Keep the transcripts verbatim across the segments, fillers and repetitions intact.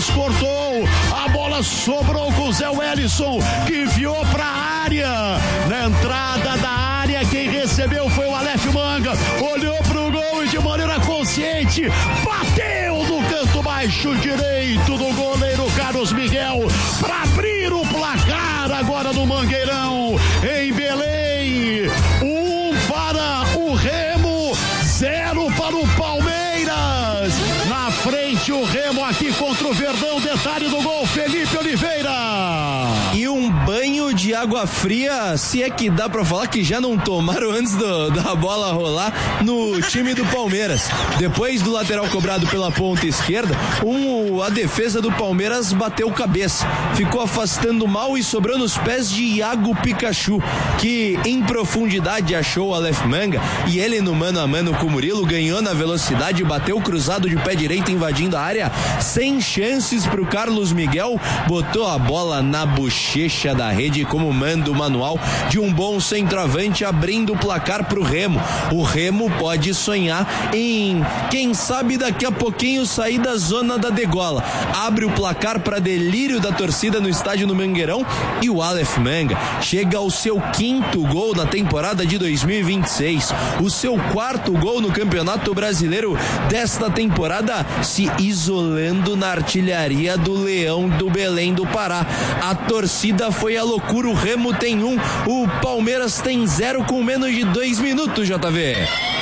Palmeiras cortou, a bola sobrou com o Zé Wellison, que enfiou pra área. Na entrada da área, quem recebeu foi o Aleph Manga, olhou pro gol e de maneira consciente bateu no canto baixo direito do goleiro Carlos Miguel para abrir o placar agora no Mangueirão, em Belém. Um para o Remo, zero para o Palmeiras. Na frente o Remo aqui contra o Verdão. Detalhe do gol, Felipe Oliveira. E um banho de água fria, se é que dá pra falar, que já não tomaram antes do, da bola rolar no time do Palmeiras. Depois do lateral cobrado pela ponta esquerda, um, a defesa do Palmeiras bateu cabeça, ficou afastando mal e sobrou nos pés de Iago Pikachu, que em profundidade achou o Aleph Manga, e ele no mano a mano com o Murilo ganhou na velocidade, bateu cruzado de pé direito invadindo a área, sem chances pro Carlos Miguel, botou a bola na bochecha da rede como manda o manual de um bom centroavante, abrindo o placar pro Remo. O Remo pode sonhar em, quem sabe daqui a pouquinho, sair da zona da degola. Abre o placar para delírio da torcida no estádio no Mangueirão, e o Aleph Manga chega ao seu quinto gol na temporada de dois mil e vinte e seis, o seu quarto gol no Campeonato Brasileiro desta temporada, se isolando na artilharia do Leão do Belém do Pará. A torcida foi a loucura, o Remo tem um, o Palmeiras tem zero com menos de dois minutos, J V.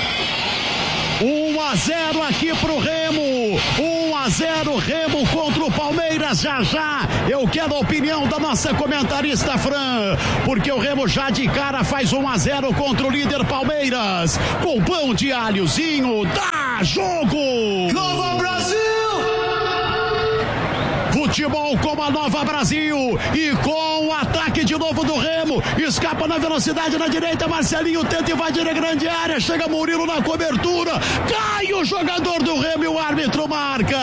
um a zero aqui pro Remo, um a zero Remo contra o Palmeiras. Já já eu quero a opinião da nossa comentarista Fran, porque o Remo já de cara faz um a zero contra o líder Palmeiras, com pão de alhozinho. Dá jogo! Nova Brasil! Futebol com a Nova Brasil, e com o ataque de novo do Remo, escapa na velocidade na direita, Marcelinho tenta invadir a grande área, chega Murilo na cobertura, cai o jogador do Remo e o árbitro marca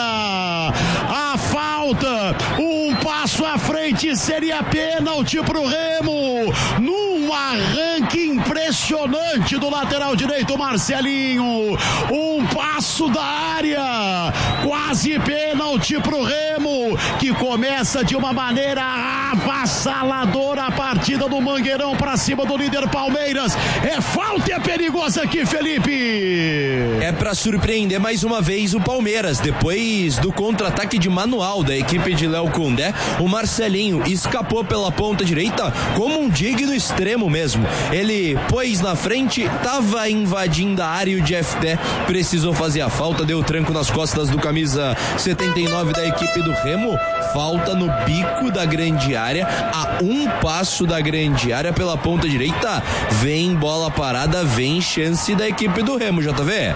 a falta. Um passo à frente, seria pênalti pro Remo, num arranque impressionante do lateral direito Marcelinho, um passo da área, quase pênalti pro Remo, que começa de uma maneira avassaladora a partida do Mangueirão para cima do líder Palmeiras. É falta e é perigosa aqui, Felipe. É para surpreender mais uma vez o Palmeiras. Depois do contra-ataque de manual da equipe de Léo Condé, o Marcelinho escapou pela ponta direita como um digno extremo mesmo. Ele pôs na frente, tava invadindo a área e o Jeff Té precisou fazer a falta, deu tranco nas costas do camisa setenta e nove da equipe do Remo. Falta no bico da grande área, a um passo da grande área pela ponta direita. Vem bola parada, vem chance da equipe do Remo, J V.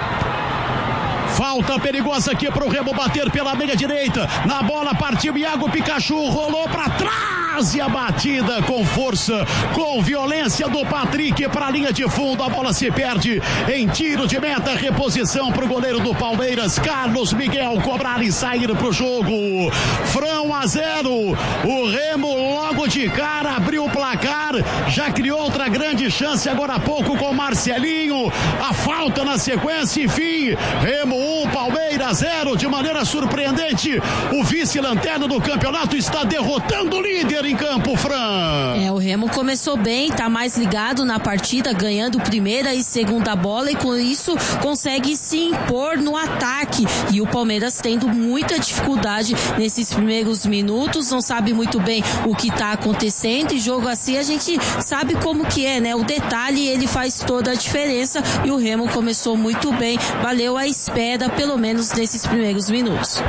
Falta perigosa aqui pro Remo bater pela meia direita. Na bola partiu Iago Pikachu, rolou pra trás e a batida com força, com violência do Patrick para a linha de fundo. A bola se perde em tiro de meta. Reposição pro goleiro do Palmeiras, Carlos Miguel, cobrar e sair pro jogo. Fran um a zero. O Remo logo de cara abriu o placar, já criou outra grande chance agora há pouco com Marcelinho. A falta na sequência, enfim. Remo um, Palmeiras zero, de maneira surpreendente. O vice-lanterna do campeonato está derrotando o líder em campo, Fran. É, o Remo começou bem, tá mais ligado na partida, ganhando primeira e segunda bola, e com isso consegue se impor no ataque. E o Palmeiras tendo muita dificuldade nesses primeiros minutos, não sabe muito bem o que tá acontecendo, e jogo assim a gente sabe como que é, né? O detalhe, ele faz toda a diferença, e o Remo começou muito bem, valeu a espera, pelo menos nesses primeiros minutos.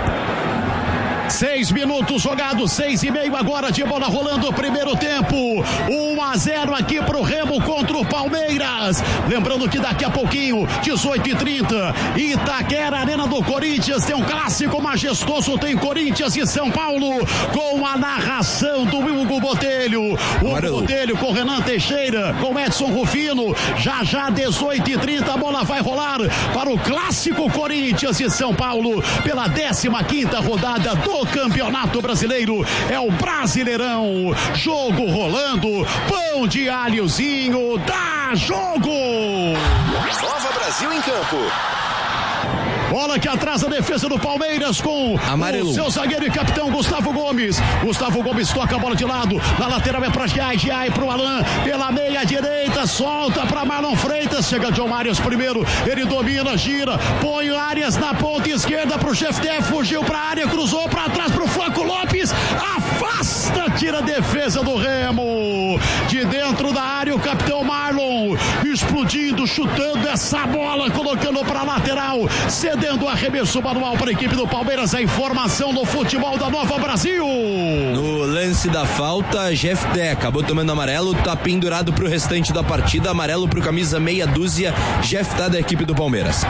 Seis minutos jogados, seis e meio agora de bola rolando, primeiro tempo, um a zero aqui pro Remo contra o Palmeiras. Lembrando que daqui a pouquinho, dezoito e trinta, Itaquera, Arena do Corinthians, tem um clássico majestoso, tem Corinthians e São Paulo, com a narração do Hugo Botelho. Hugo Botelho com Renan Teixeira, com Edson Rufino. Já já, dezoito e trinta, a bola vai rolar para o clássico Corinthians e São Paulo, pela décima quinta rodada do Campeonato Brasileiro. É o Brasileirão, jogo rolando, pão de alhozinho, dá jogo! Nova Brasil em campo. Bola que atrasa a defesa do Palmeiras com Amarelo. o seu zagueiro e capitão Gustavo Gomes. Gustavo Gomes toca a bola de lado. Na lateral é pra Giai, Giai pro Alan. Pela meia direita, solta pra Marlon Freitas. Chega John Arias primeiro. Ele domina, gira. Põe o Arias na ponta esquerda pro Jefté. Fugiu pra área, cruzou pra trás pro Flaco Lopes. Afasta, tira a defesa do Remo. De dentro da área o capitão Marlon. Explodindo, chutando essa bola, colocando pra lateral. Cedendo o arremesso manual para a equipe do Palmeiras. A informação do futebol da Nova Brasil. No lance da falta, Jefté acabou tomando amarelo, tá pendurado pro restante da partida. Amarelo pro camisa meia dúzia, Jefté da equipe do Palmeiras.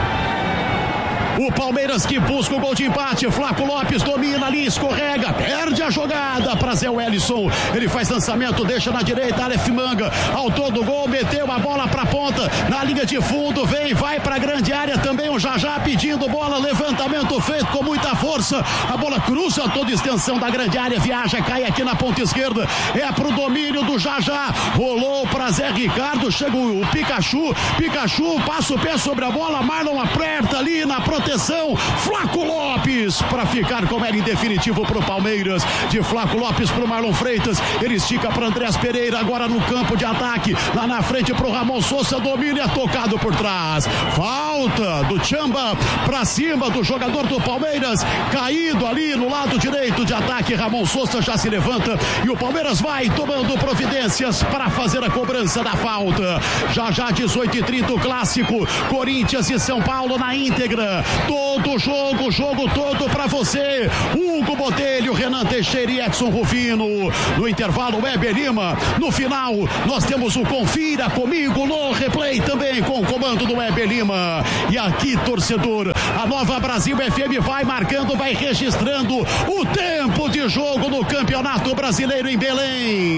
O Palmeiras que busca o gol de empate. Flaco Lopes domina ali, escorrega, perde a jogada para Zé Wellison. Ele faz lançamento, deixa na direita, Aleph Manga, autor do gol, meteu a bola para ponta, na linha de fundo, vem, vai para a grande área também o Jajá pedindo bola, levantamento feito com muita força, a bola cruza toda a extensão da grande área, viaja, cai aqui na ponta esquerda, é pro domínio do Jajá, rolou para Zé Ricardo, chega o Pikachu, Pikachu passa o pé sobre a bola, Marlon aperta ali na proteção. Atenção, Flaco Lopes para ficar com ela em definitivo pro Palmeiras. De Flaco Lopes pro Marlon Freitas. Ele estica para Andrés Pereira agora no campo de ataque. Lá na frente pro Ramon Sousa. Domínio é tocado por trás. Falta do Chamba para cima do jogador do Palmeiras. Caído ali no lado direito de ataque. Ramon Sousa já se levanta e o Palmeiras vai tomando providências para fazer a cobrança da falta. Já já dezoito e trinta o clássico. Corinthians e São Paulo na íntegra. Todo jogo, jogo todo pra você. Hugo Botelho, Renan Teixeira e Edson Rufino. No intervalo, Weber Lima. No final, nós temos o Confira Comigo no replay também com o comando do Weber Lima. E aqui, torcedor, a Nova Brasil F M vai marcando, vai registrando o tempo de jogo no Campeonato Brasileiro em Belém.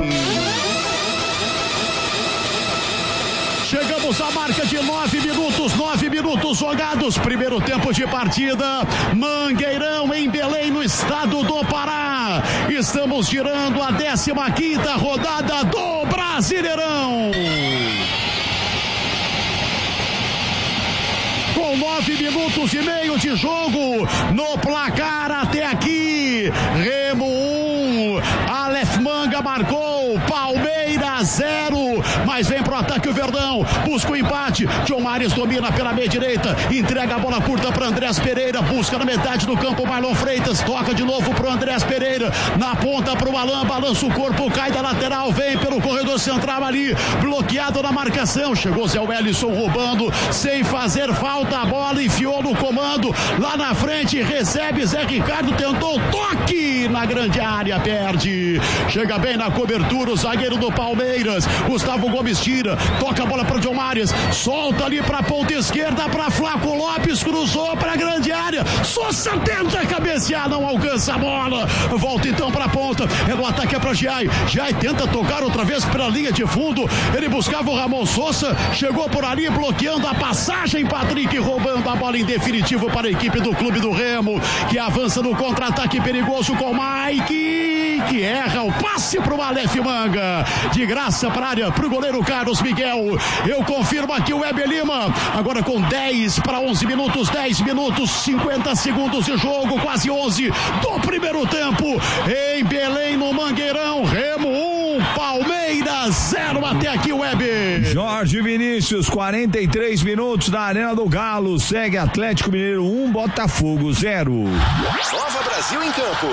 Chegamos à marca de nove minutos, nove minutos jogados. Primeiro tempo de partida. Mangueirão em Belém, no estado do Pará. Estamos girando a décima quinta rodada do Brasileirão. Com nove minutos e meio de jogo no placar até aqui. Remo um, Aleph Manga marcou, Palmeiras zero, mas vem pro ataque o Verdão, busca o empate. John Arias domina pela meia direita, entrega a bola curta para Andrés Pereira, busca na metade do campo Marlon Freitas, toca de novo pro Andrés Pereira, na ponta pro Alan, balança o corpo, cai da lateral, vem pelo corredor central ali, bloqueado na marcação, chegou Zé Wellison roubando, sem fazer falta, a bola enfiou no comando, lá na frente recebe Zé Ricardo, tentou toque na grande área, perde, chega bem na cobertura o zagueiro do Palmeiras, Gustavo Gomes tira, toca a bola para John Arias, solta ali para a ponta esquerda para Flaco Lopes, cruzou para a grande área, Sousa tenta cabecear, não alcança a bola, volta então para a ponta, é no ataque é para Giai, Giai tenta tocar outra vez pela linha de fundo, ele buscava o Ramon Sousa, chegou por ali bloqueando a passagem, Patrick roubando a bola em definitivo para a equipe do Clube do Remo, que avança no contra-ataque perigoso com Mike, que erra o passe para o Aleph Manga, de graça para a área, para o goleiro Carlos Miguel. Eu confirmo aqui o Weber Lima, agora com dez para onze minutos, dez minutos, cinquenta segundos de jogo, quase onze do primeiro tempo, em Belém, no Mangueirão, Remo um, Palmeiras zero, até aqui o Weber. Jorge Vinícius, quarenta e três minutos na Arena do Galo, segue Atlético Mineiro um, Botafogo zero. Nova Brasil em campo.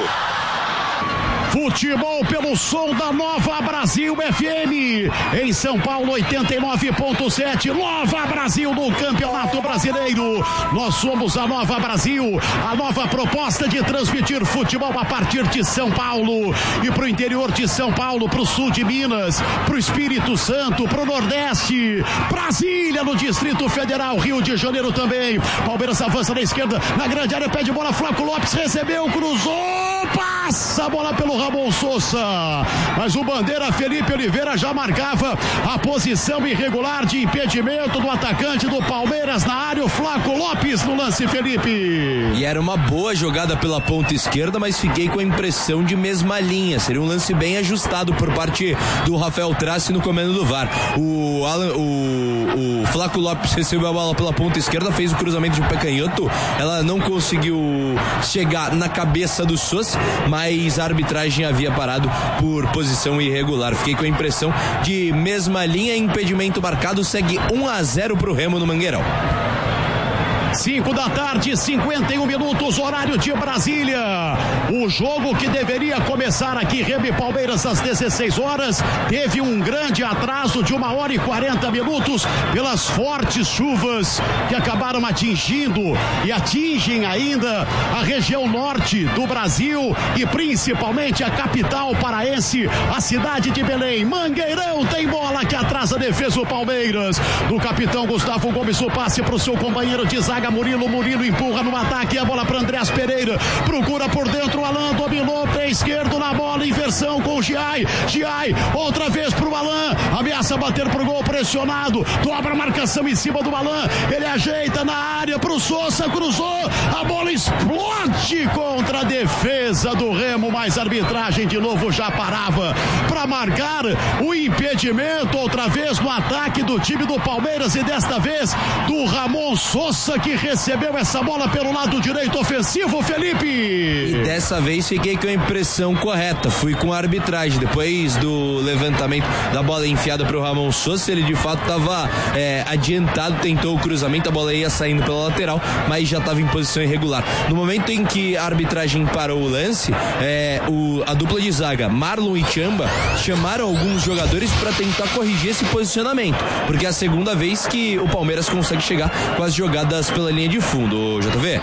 Futebol pelo som da Nova Brasil F M, em São Paulo oitenta e nove ponto sete, Nova Brasil no Campeonato Brasileiro. Nós somos a Nova Brasil, a nova proposta de transmitir futebol a partir de São Paulo e pro interior de São Paulo, pro sul de Minas, pro Espírito Santo, pro Nordeste, Brasília no Distrito Federal, Rio de Janeiro também. Palmeiras avança na esquerda, na grande área, pede bola, Flaco Lopes recebeu, cruzou. passa a bola pelo Ramon Sousa, mas o bandeira Felipe Oliveira já marcava a posição irregular de impedimento do atacante do Palmeiras na área, o Flaco Lopes no lance, Felipe. E era uma boa jogada pela ponta esquerda, mas fiquei com a impressão de mesma linha, seria um lance bem ajustado por parte do Rafael Trace no comando do V A R. O, Alan, o, o Flaco Lopes recebeu a bola pela ponta esquerda, fez o cruzamento de pé canhoto, ela não conseguiu chegar na cabeça do Sousa, mas a arbitragem havia parado por posição irregular. Fiquei com a impressão de mesma linha, impedimento marcado, segue um a zero pro Remo no Mangueirão. cinco da tarde, cinquenta e um minutos, horário de Brasília. O jogo que deveria começar aqui, Remo e Palmeiras, às dezesseis horas, teve um grande atraso de uma hora e quarenta minutos pelas fortes chuvas que acabaram atingindo e atingem ainda a região norte do Brasil e principalmente a capital paraense, a cidade de Belém. Mangueirão tem bola que atrasa a defesa do Palmeiras. Do capitão Gustavo Gomes, o passe para o seu companheiro de zaga Murilo, Murilo empurra no ataque, a bola para Andrés Pereira, procura por dentro o Alan, dominou, pé esquerdo na bola, inversão com o Giai, Giai, outra vez pro Alan, ameaça bater pro gol, pressionado, dobra a marcação em cima do Alan, ele ajeita na área pro Sousa, cruzou, a bola explode contra a defesa do Remo, mas a arbitragem de novo já parava para marcar o impedimento, outra vez no ataque do time do Palmeiras e desta vez do Ramon Sousa, que recebeu essa bola pelo lado direito ofensivo, Felipe. E dessa vez fiquei com a impressão correta, fui com a arbitragem, depois do levantamento da bola enfiada para o Ramon Sousa, ele de fato estava é, adiantado, tentou o cruzamento, a bola ia saindo pela lateral, mas já estava em posição irregular. No momento em que a arbitragem parou o lance, é, o, a dupla de zaga, Marlon e Chamba, chamaram alguns jogadores para tentar corrigir esse posicionamento, porque é a segunda vez que o Palmeiras consegue chegar com as jogadas pela linha de fundo, J V.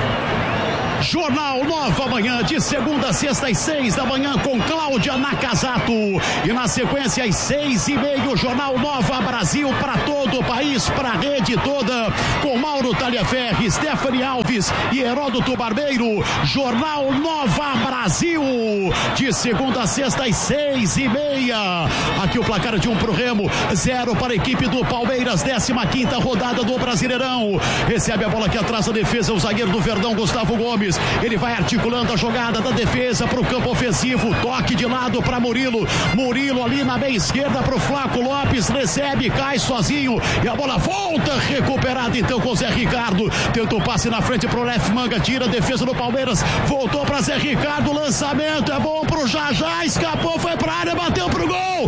Jornal Nova Manhã, de segunda a sexta às seis da manhã, com Cláudia Nakazato. E na sequência às seis e meia, o Jornal Nova Brasil para todo o país, para a rede toda, com Mauro Talhaferri, Stephanie Alves e Heródoto Barbeiro. Jornal Nova Brasil, de segunda a sexta às seis e meia. Aqui o placar de um pro Remo, zero para a equipe do Palmeiras, décima quinta rodada do Brasileirão. Recebe a bola aqui atrás da defesa, o zagueiro do Verdão, Gustavo Gomes. Ele vai articulando a jogada da defesa para o campo ofensivo, toque de lado para Murilo, Murilo ali na meia esquerda para o Flaco Lopes, recebe, cai sozinho e a bola volta, recuperada então com o Zé Ricardo, tenta o passe na frente para o Lef Manga, tira a defesa do Palmeiras, voltou para Zé Ricardo, lançamento é bom para o Jajá, escapou, foi para a área, bateu para o gol,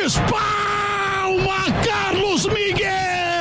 espalma Carlos Miguel,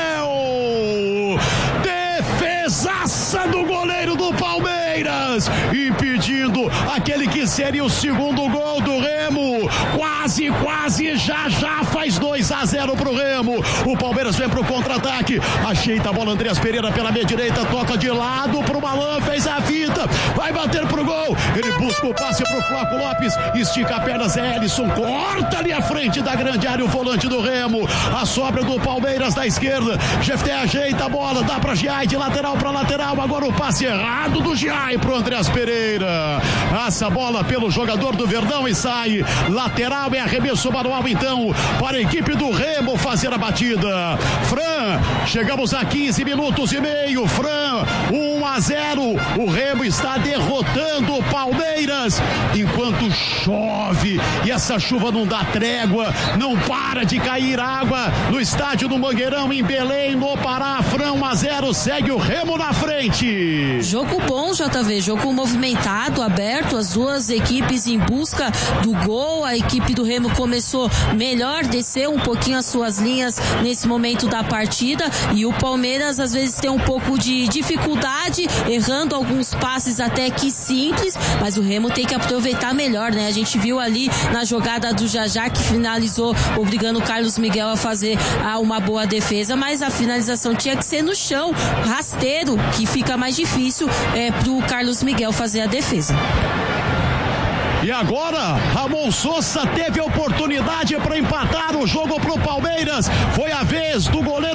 defesaça do goleiro do Palmeiras, impedindo aquele que seria o segundo gol do Remo, quase, quase, já, já faz dois a zero pro Remo, o Palmeiras vem pro contra-ataque, ajeita a bola, Andrés Pereira pela meia direita, toca de lado pro Malan, fez a fita, vai bater pro gol, ele busca o passe pro Flaco Lopes, estica a perna, Zé Elison, corta ali à frente da grande área, o volante do Remo, a sobra do Palmeiras da esquerda, Jefté ajeita a bola, dá pra Giai, de lateral pra lateral, agora o passe errado do Giai pro Andrés Pereira, passa a bola pelo jogador do Verdão e sai, lateral é arremesso manual então, para a equipe do Remo fazer a batida. Fran, chegamos a quinze minutos e meio, Fran, um a zero, o Remo está derrotando o Palmeiras, enquanto chove, e essa chuva não dá trégua, não para de cair água no estádio do Mangueirão em Belém, no Pará. Fran, um a zero, segue o Remo na frente. Jogo bom, J V, jogo movimentado, aberto, as duas equipes em busca do gol, a equipe do Remo começou melhor, desceu um pouquinho as suas linhas nesse momento da partida, e o Palmeiras às vezes tem um pouco de dificuldade, errando alguns passes até que simples, mas o Remo tem que aproveitar melhor, né? A gente viu ali na jogada do Jajá que finalizou, obrigando o Carlos Miguel a fazer ah, uma boa defesa, mas a finalização tinha que ser no chão, rasteiro, que fica mais difícil é, pro Carlos Miguel fazer a defesa. E agora, Ramon Sousa teve a oportunidade para empatar o jogo pro Palmeiras. Foi a vez do goleiro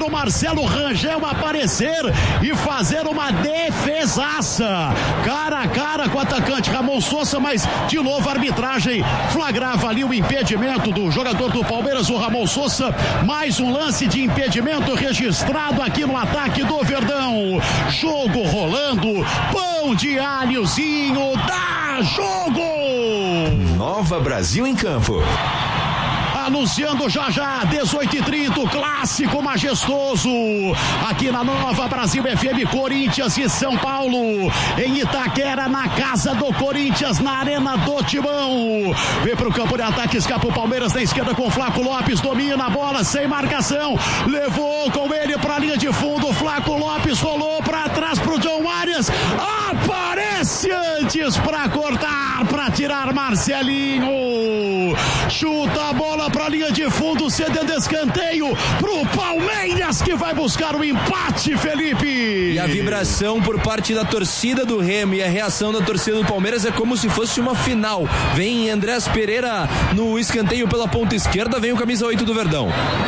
o Marcelo Rangel aparecer e fazer uma defesaça. Cara a cara com o atacante Ramon Sousa, mas de novo a arbitragem flagrava ali o impedimento do jogador do Palmeiras, o Ramon Sousa. Mais um lance de impedimento registrado aqui no ataque do Verdão. Jogo rolando, pão de alhozinho, dá jogo! Nova Brasil em Campo. Anunciando já já, dezoito e trinta, o clássico majestoso, aqui na Nova Brasil F M, Corinthians e São Paulo, em Itaquera, na casa do Corinthians, na Arena do Timão. Vem pro campo de ataque, escapa o Palmeiras na esquerda com Flaco Lopes, domina a bola, sem marcação, levou com ele pra linha de fundo, Flaco Lopes rolou pra trás pro John Arias, aparece antes pra cortar, pra tirar Marcelinho, chuta a bola pra linha de fundo, cedendo escanteio pro Palmeiras, que vai buscar o empate, Felipe. E a vibração por parte da torcida do Remo e a reação da torcida do Palmeiras é como se fosse uma final. Vem Andrés Pereira no escanteio pela ponta esquerda, vem o camisa oito do Verdão.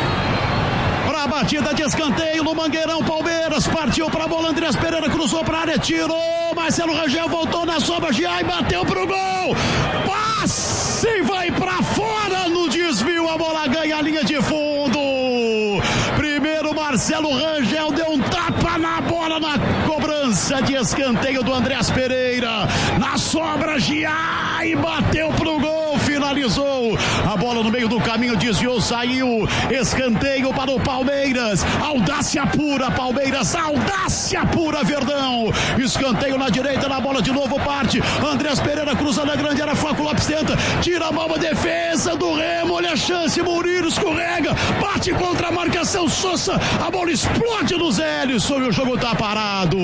Pra batida de escanteio no Mangueirão, Palmeiras partiu pra bola, Andrés Pereira cruzou pra área, tirou, Marcelo Rangel voltou na sobra, Gia e bateu pro gol, passe e vai pra fora no desvio, a bola ganha a linha de fundo. Primeiro Marcelo Rangel deu um tapa na bola na cobrança de escanteio do Andrés Pereira, na sobra Gia e bateu pro gol, finalizou, a bola no meio do caminho, desviou, saiu, escanteio para o Palmeiras, audácia pura Palmeiras, audácia pura Verdão, escanteio na direita, na bola de novo parte, Andrés Pereira cruza na grande área, Flaco Lopes tenta, tira a mão, a defesa do Remo, olha a chance, Murilo escorrega, bate contra a marcação, Sousa, a bola explode no Zélison e o jogo tá parado.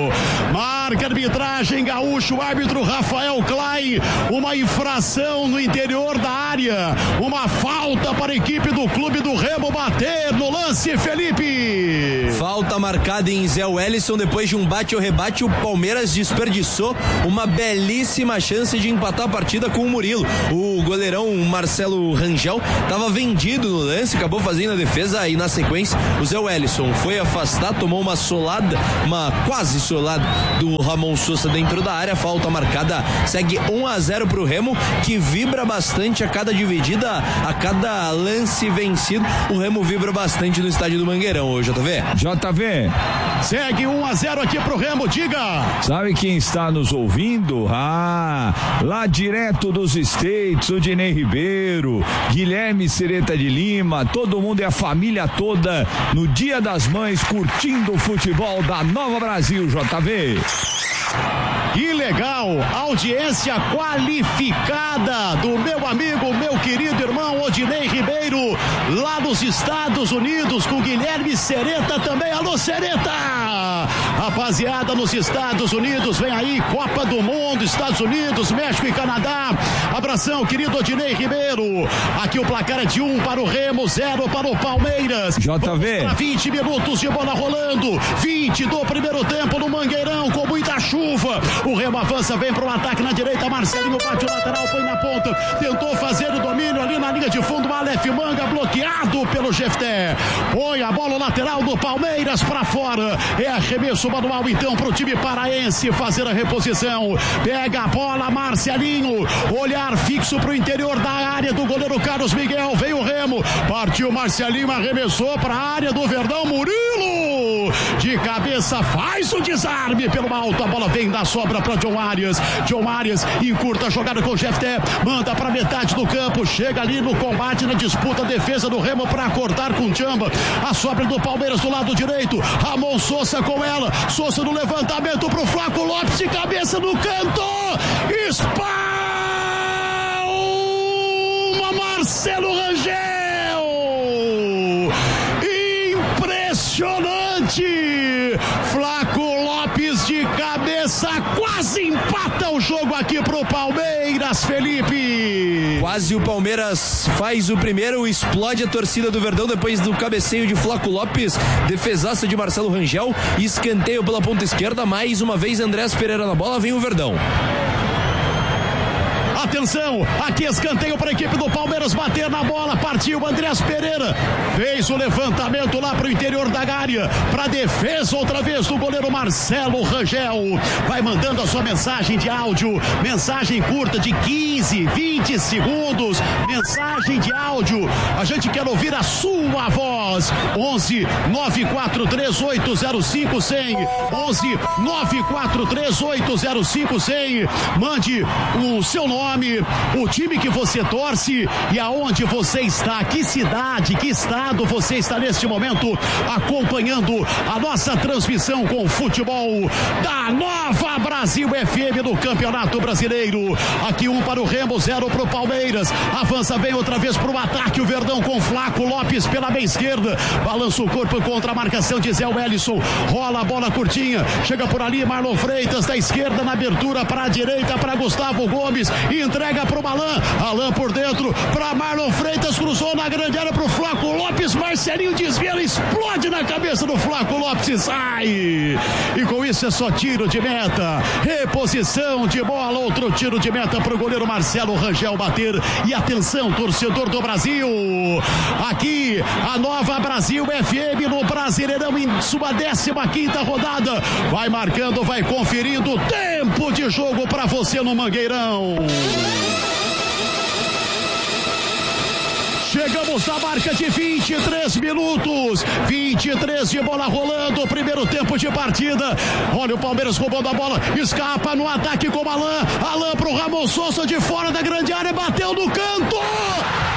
Marca a arbitragem, gaúcho, o árbitro Rafael Klein, uma infração no interior da área, uma falta para a equipe do clube do Remo bater no lance, Felipe. Falta marcada em Zé Wellison, depois de um bate ou rebate, o Palmeiras desperdiçou uma belíssima chance de empatar a partida com o Murilo. O goleirão Marcelo Rangel estava vendido no lance, acabou fazendo a defesa e na sequência o Zé Wellison foi afastar, tomou uma solada, uma quase solada do Ramon Sousa dentro da área, falta marcada, segue um a zero pro Remo, que vibra bastante a cada dividida, a cada lance vencido, o Remo vibra bastante no estádio do Mangueirão, ô J V. J V. Segue um a zero aqui pro Remo, diga. Sabe quem está nos ouvindo? Ah, lá direto dos States, o Dinei Ribeiro, Guilherme Sereta de Lima, todo mundo e a família toda no Dia das Mães curtindo o futebol da Nova Brasil, J V. Que legal, audiência qualificada do meu amigo, meu querido irmão Odinei Ribeiro, lá nos Estados Unidos, com Guilherme Sereta também. Alô, Sereta! Rapaziada nos Estados Unidos, vem aí, Copa do Mundo, Estados Unidos, México e Canadá. Abração, querido Odinei Ribeiro. Aqui o placar é de um para o Remo, zero para o Palmeiras. J V. Para vinte minutos de bola rolando, vinte do primeiro tempo no Mangueirão, com muita chuva. O Remo avança, vem para o ataque na direita, Marcelinho bate o lateral, põe na ponta, tentou fazer o domínio ali na linha de fundo, Aleph Manga bloqueado pelo Jefté, põe a bola lateral do Palmeiras para fora, é arremesso manual então para o time paraense fazer a reposição, pega a bola Marcelinho, olhar fixo para o interior da área do goleiro Carlos Miguel, veio o Remo, partiu Marcelinho, arremessou para a área do Verdão, Murilo de cabeça faz o desarme pelo alto, a bola vem da sobra para John Arias, John Arias encurta a jogada com o Jefté, manda para metade do campo, chega ali no combate, na disputa, defesa do Remo para cortar com o Tchamba, a sobra do Palmeiras do lado direito, Ramon Sousa com ela, Sousa no levantamento pro Flaco Lopes de cabeça no canto, espalma Marcelo Rangel, impressionante, Flaco Lopes de cabeça quase empata o jogo aqui pro Palmeiras, Felipe. Quase o Palmeiras faz o primeiro, explode a torcida do Verdão depois do cabeceio de Flaco Lopes, defesaça de Marcelo Rangel, escanteio pela ponta esquerda, mais uma vez Andrés Pereira na bola, vem o Verdão. Atenção, aqui escanteio para a equipe do Palmeiras bater na bola, partiu Andreas Pereira, fez o levantamento lá para o interior da área, para defesa outra vez do goleiro Marcelo Rangel, vai mandando a sua mensagem de áudio, mensagem curta de quinze, vinte segundos, mensagem de áudio, a gente quer ouvir a sua voz, onze nove quatro três oito zero cinco cem, onze nove quatro três oito zero cinco cem, mande o seu nome, o time que você torce e aonde você está, que cidade, que estado você está neste momento acompanhando a nossa transmissão com o futebol da Nova Brasil F M do Campeonato Brasileiro. Aqui um para o Remo, zero para o Palmeiras, avança bem outra vez para o ataque, o Verdão com Flaco Lopes pela meia esquerda, balança o corpo contra a marcação de Zé Wellison, rola a bola curtinha, chega por ali Marlon Freitas da esquerda na abertura para a direita para Gustavo Gomes, entrega para o Malan, Alan por dentro para Marlon Freitas, cruzou na grande área para o Flaco Lopes, Marcelinho desvia, explode na cabeça do Flaco Lopes e sai, e com isso é só tiro de meta, reposição de bola, outro tiro de meta para o goleiro Marcelo Rangel bater. E atenção, torcedor do Brasil, aqui a Nova Brasil F M no Brasileirão em sua décima quinta rodada, vai marcando, vai conferindo tempo de jogo para você no Mangueirão. Chegamos à marca de vinte e três minutos, vinte e três de bola rolando, primeiro tempo de partida. Olha o Palmeiras roubando a bola, escapa no ataque com o Alan, Alan pro Ramon Souza de fora da grande área, bateu no canto.